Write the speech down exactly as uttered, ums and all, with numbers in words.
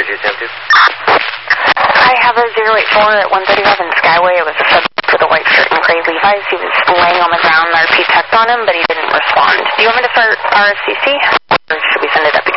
did you attempt to? I have a zero eight four at one thirty-seven Skyway. It was a subject with a white shirt and gray Levi's. He was laying on the ground. R P checked on him, but he didn't respond. Do you want me to start R S C C? Or should we send it up?